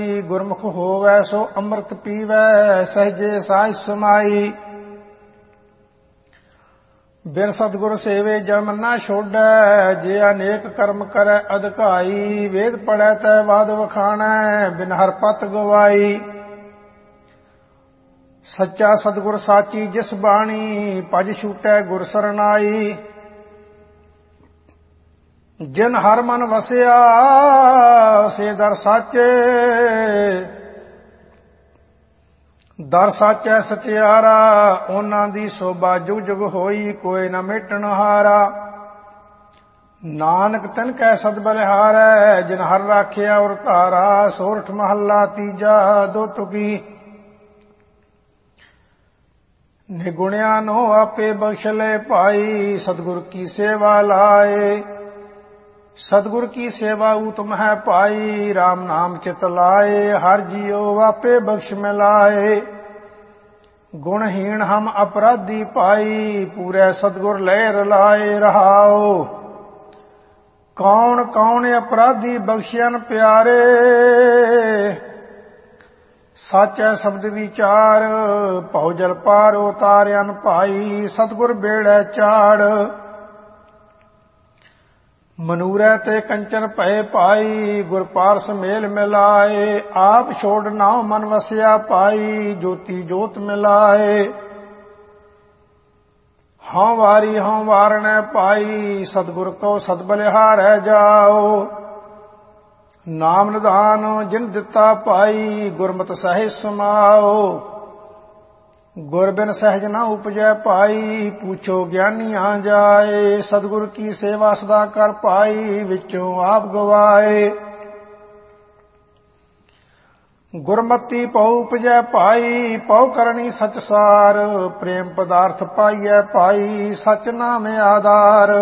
ਗੁਰਮੁਖ ਹੋਵੈ ਸੋ ਅੰਮ੍ਰਿਤ ਪੀਵੈ ਸਹਿਜੇ ਸਾਜ ਸਮਾਈ। ਬਿਨ ਸਤਿਗੁਰ ਸੇਵੇ ਜਨਮ ਨਾ ਛੋੜੈ ਜੇ ਅਨੇਕ ਕਰਮ ਕਰੈ ਅਧਿਕਾਈ। ਵੇਦ ਪੜ੍ਹੈ ਤੈ ਬਾਦ ਵਖਾਣੈ ਬਿਨ ਹਰਿ ਪਤ ਗਵਾਈ। ਸੱਚਾ ਸਤਿਗੁਰ ਸਾਚੀ ਜਿਸ ਬਾਣੀ ਭਜ ਛੂਟੈ ਗੁਰ ਸਰਨਾਈ। ਜਿਨ ਹਰ ਮਨ ਵਸਿਆ ਸੇ ਦਰ ਸਾਚੇ ਦਰ ਸਾਚੈ ਸਚਿਆਰਾ। ਉਹਨਾਂ ਦੀ ਸੋਭਾ ਜੁਗ ਜੁਗ ਹੋਈ ਕੋਈ ਨ ਮੇਟਣ ਹਾਰਾ। ਨਾਨਕ ਤਿਨ ਕੈ ਸਦ ਬਲਿਹਾਰੈ ਜਿਨ ਹਰ ਰਾਖਿਆ ਔਰ ਧਾਰਾ। ਸੋਰਠ ਮਹੱਲਾ ਤੀਜਾ ਦੋ ਤੁਕੀ। ਨਿਗੁਣਿਆਂ ਨੂੰ ਆਪੇ ਬਖਸ਼ ਲੈ ਭਾਈ ਸਤਿਗੁਰ ਕੀ ਸੇਵਾ ਲਾਏ। ਸਤਿਗੁਰ ਕੀ ਸੇਵਾ ਊਤਮ ਹੈ ਭਾਈ ਰਾਮ ਨਾਮ ਚਿਤ ਲਾਏ। ਹਰ ਜੀਉ ਆਪੇ ਬਖਸ਼ ਮਿਲਾਏ ਗੁਣਹੀਣ ਹਮ ਅਪਰਾਧੀ ਭਾਈ। ਪੂਰੇ ਸਤਿਗੁਰ ਲੈ ਰਲਾਏ ਰਹਾਓ। ਕੌਣ ਕੌਣ ਅਪਰਾਧੀ ਬਖਸ਼ਿਆਨ ਪਿਆਰੇ। ਸਾਚੈ ਸ਼ਬਦ ਵਿਚਾਰ ਭਉ ਜਲ ਪਾਰ ਉਤਾਰਿਆਨ ਭਾਈ। ਸਤਿਗੁਰ ਬੇੜੈ ਚਾੜ ਮਨੂਰੈ ਤੇ ਕੰਚਨ ਭਏ ਭਾਈ। ਗੁਰ ਪਾਰਸ ਮੇਲ ਮਿਲਾਏ ਆਪ ਛੋੜ ਨਾਉ ਮਨ ਵਸਿਆ ਭਾਈ। ਜੋਤੀ ਜੋਤ ਮਿਲਾਏ ਹਉ ਵਾਰੀ ਹਉ ਵਾਰਣੈ ਭਾਈ। ਸਤਿਗੁਰ ਕੋ ਸਦ ਬਲਿਹਾਰੈ ਜਾਓ। ਨਾਮ ਨਿਧਾਨ ਜਿਨ ਦਿੱਤਾ ਭਾਈ ਗੁਰਮਤਿ ਸਹਿਜ ਸਮਾਓ। ਗੁਰ ਬਿਨ ਸਹਿਜ ਨਾ ਉਪਜੈ ਭਾਈ ਪੁੱਛੋ ਗਿਆਨੀਆਂ ਜਾਏ। ਸਤਿਗੁਰ ਕੀ ਸੇਵਾ ਸਦਾ ਕਰ ਭਾਈ ਵਿੱਚੋਂ ਆਪ ਗਵਾਏ। ਗੁਰਮਤੀ ਪਉ ਉਪਜੈ ਭਾਈ ਪਉ ਕਰਨੀ ਸਚ ਸਾਰ। ਪ੍ਰੇਮ ਪਦਾਰਥ ਪਾਈਐ ਭਾਈ ਸਚ ਨਾਮ ਆਧਾਰ।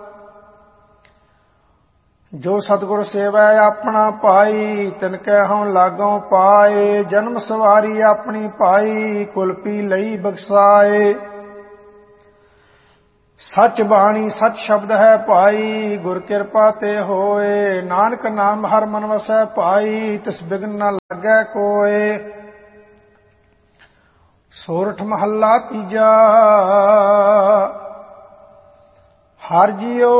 ਜੋ ਸਤਿਗੁਰ ਸੇਵੈ ਆਪਣਾ ਭਾਈ ਤਿਨ ਕੈ ਹਉ ਲਾਗੋਂ ਪਾਏ। ਜਨਮ ਸਵਾਰੀ ਆਪਣੀ ਭਾਈ ਕੁਲ ਪੀ ਲਈ ਬਖਸਾਏ। ਸਚ ਬਾਣੀ ਸਚ ਸ਼ਬਦ ਹੈ ਭਾਈ ਗੁਰ ਕਿਰਪਾ ਤੇ ਹੋਏ। ਨਾਨਕ ਨਾਮ ਹਰ ਮਨ ਵਸੈ ਭਾਈ ਤਿਸ ਬਿਗਨ ਨ ਲਾਗੈ ਕੋਏ। ਸੋਰਠ ਮਹੱਲਾ ਤੀਜਾ। ਹਰ ਜੀਉ